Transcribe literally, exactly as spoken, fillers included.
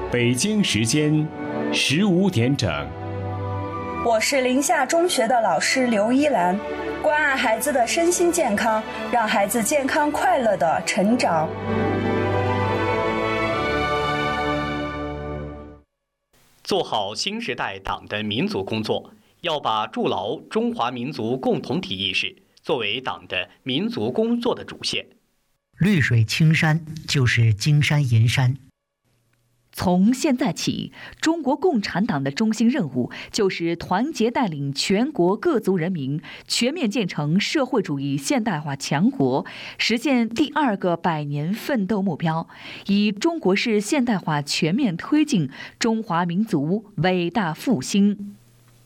北京时间十五点整。 我是临夏中学的老师刘依兰，关爱孩子的身心健康，让孩子健康快乐的成长。 做好新时代党的民族工作，要把筑牢中华民族共同体意识作为党的民族工作的主线。 绿水青山就是金山银山。 从现在起，中国共产党的中心任务就是团结带领全国各族人民全面建成社会主义现代化强国，实现第二个百年奋斗目标，以中国式现代化全面推进中华民族伟大复兴。